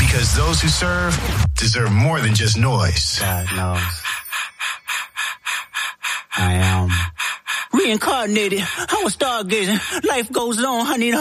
Because those who serve deserve more than just noise. God knows. I am reincarnated. I was stargazing. Life goes on. I need a